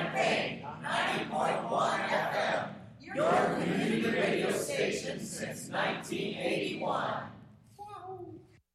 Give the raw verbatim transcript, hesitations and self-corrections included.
Champaign, ninety point one F M, your community radio station since nineteen eighty-one.